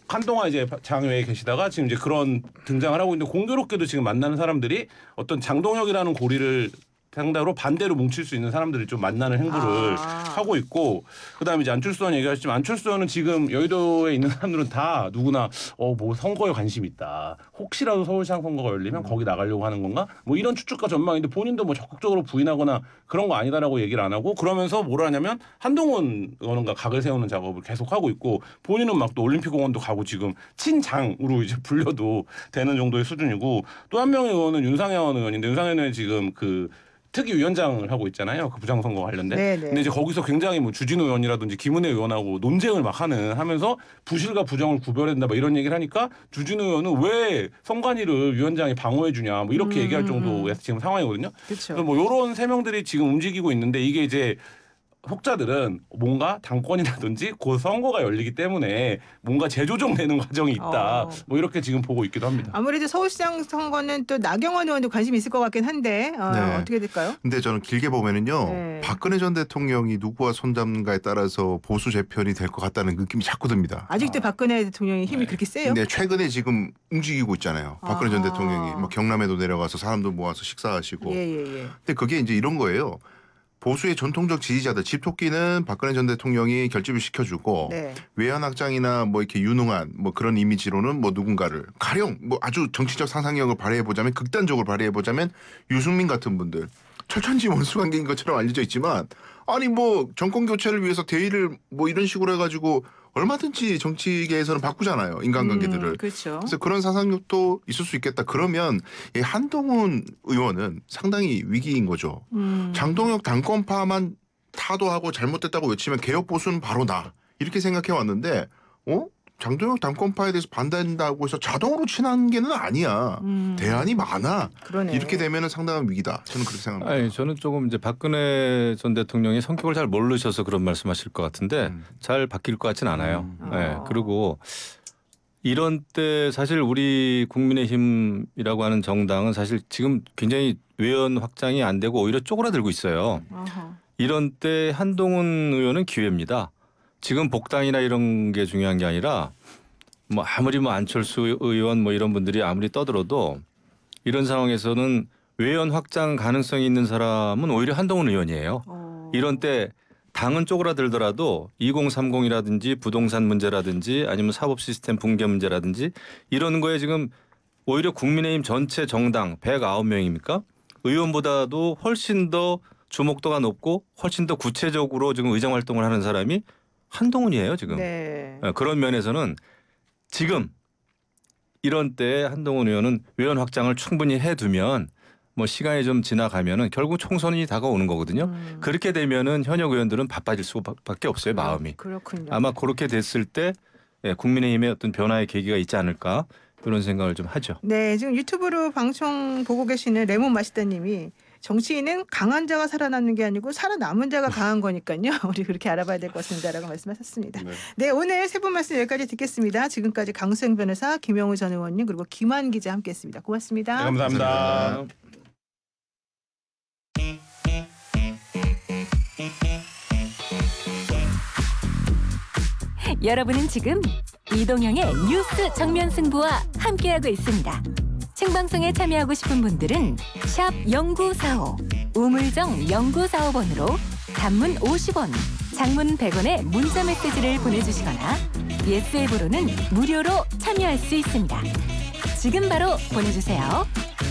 한동안 이제 장외에 계시다가 지금 이제 그런 등장을 하고 있는데 공교롭게도 지금 만나는 사람들이 어떤 장동혁이라는 고리를 상대로 반대로 뭉칠 수 있는 사람들이 좀 만나는 행보를 하고 있고 그다음에 이제 안철수 의원 얘기하셨지만 안철수 의원은 지금 여의도에 있는 사람들은 다 누구나 뭐 선거에 관심 있다. 혹시라도 서울시장 선거가 열리면 거기 나가려고 하는 건가? 뭐 이런 추측과 전망인데 본인도 뭐 적극적으로 부인하거나 그런 거 아니다라고 얘기를 안 하고 그러면서 뭐라 하냐면 한동훈 의원과 각을 세우는 작업을 계속 하고 있고 본인은 막 또 올림픽공원도 가고 지금 친장으로 이제 불려도 되는 정도의 수준이고 또 한 명의 의원은 윤상현 의원인데 윤상현 의원이 지금 그 특위위원장을 하고 있잖아요. 그 부장선거 관련된. 네네. 근데 이제 거기서 굉장히 뭐 주진우 의원이라든지 김은혜 의원하고 논쟁을 막 하면서 부실과 부정을 구별해야 된다 뭐 이런 얘기를 하니까 주진우 의원은 왜 선관위를 위원장이 방어해 주냐 뭐 이렇게 얘기할 정도의 지금 상황이거든요. 그렇죠. 뭐 이런 세 명들이 지금 움직이고 있는데 이게 이제 혹자들은 뭔가 당권이라든지 곧 선거가 열리기 때문에 뭔가 재조정되는 과정이 있다. 뭐 이렇게 지금 보고 있기도 합니다. 아무래도 서울시장 선거는 또 나경원 의원도 관심이 있을 것 같긴 한데 네. 어떻게 될까요? 근데 저는 길게 보면은요. 네. 박근혜 전 대통령이 누구와 손잡는가에 따라서 보수 재편이 될 것 같다는 느낌이 자꾸 듭니다. 아직도 박근혜 대통령의 힘이 그렇게 세요? 근데 최근에 지금 움직이고 있잖아요. 박근혜 전 대통령이 뭐 경남에도 내려가서 사람들 모아서 식사하시고. 예. 근데 그게 이제 이런 거예요. 보수의 전통적 지지자들 집토끼는 박근혜 전 대통령이 결집을 시켜주고 네. 외연 확장이나 뭐 이렇게 유능한 뭐 그런 이미지로는 뭐 누군가를 가령 뭐 아주 정치적 상상력을 발휘해 보자면 극단적으로 발휘해 보자면 유승민 같은 분들 철천지 원수관계인 것처럼 알려져 있지만 아니 뭐 정권 교체를 위해서 대의를 뭐 이런 식으로 해가지고 얼마든지 정치계에서는 바꾸잖아요. 인간관계들을. 그렇죠. 그래서 그런 상상력도 있을 수 있겠다. 그러면 이 한동훈 의원은 상당히 위기인 거죠. 장동혁 당권파만 타도하고 잘못됐다고 외치면 개혁 보수는 바로 나. 이렇게 생각해 왔는데 장동혁 당권파에 대해서 반대한다고 해서 자동으로 친한게는 아니야. 대안이 많아. 그러네. 이렇게 되면은 상당한 위기다. 저는 그렇게 생각합니다. 아니, 저는 조금 이제 박근혜 전 대통령이 성격을 잘 모르셔서 그런 말씀하실 것 같은데 잘 바뀔 것 같지는 않아요. 네. 그리고 이런 때 사실 우리 국민의힘이라고 하는 정당은 사실 지금 굉장히 외연 확장이 안 되고 오히려 쪼그라들고 있어요. 이런 때 한동훈 의원은 기회입니다. 지금 복당이나 이런 게 중요한 게 아니라 뭐 아무리 뭐 안철수 의원 뭐 이런 분들이 아무리 떠들어도 이런 상황에서는 외연 확장 가능성이 있는 사람은 오히려 한동훈 의원이에요. 이런 때 당은 쪼그라들더라도 2030이라든지 부동산 문제라든지 아니면 사법 시스템 붕괴 문제라든지 이런 거에 지금 오히려 국민의힘 전체 정당 109명입니까? 의원보다도 훨씬 더 주목도가 높고 훨씬 더 구체적으로 지금 의정 활동을 하는 사람이 한동훈이에요 지금. 네. 그런 면에서는 지금 이런 때 한동훈 의원은 외연 확장을 충분히 해두면 뭐 시간이 좀 지나가면은 결국 총선이 다가오는 거거든요. 그렇게 되면은 현역 의원들은 바빠질 수밖에 없어요 마음이. 그렇군요. 아마 그렇게 됐을 때 국민의힘의 어떤 변화의 계기가 있지 않을까 이런 생각을 좀 하죠. 네, 지금 유튜브로 방송 보고 계시는 레몬 마시다님이 정치인은 강한 자가 살아남는 게 아니고 살아남은 자가 강한 거니까요. 우리 그렇게 알아봐야 될 것 같습니다라고 말씀하셨습니다. 네, 오늘 세 분 말씀 여기까지 듣겠습니다. 지금까지 강수영 변호사, 김영우 전 의원님 그리고 김환 기자 함께했습니다. 고맙습니다. 네, 감사합니다. 여러분은 지금 이동형의 뉴스 정면 승부와 함께하고 있습니다. 생방송에 참여하고 싶은 분들은 샵 0945, 우물정 0945번으로 단문 50원, 장문 100원의 문자 메시지를 보내주시거나 예스 앱으로는 무료로 참여할 수 있습니다. 지금 바로 보내주세요.